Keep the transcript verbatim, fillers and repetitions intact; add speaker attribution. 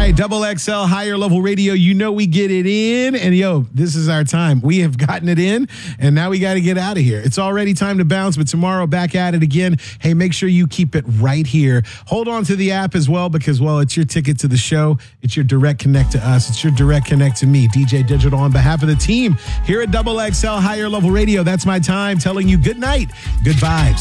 Speaker 1: right, Double X L Higher Level Radio. You know we get it in, and yo, this is our time. We have gotten it in, and now we got to get out of here. It's already time to bounce, but tomorrow back at it again. Hey, make sure you keep it right here. Hold on to the app as well because, well, it's your ticket to the show. It's your direct connect to us. It's your direct connect to me, D J Digital, on behalf of the team here at Double X L Higher Level Radio. That's my time telling you good night, good vibes.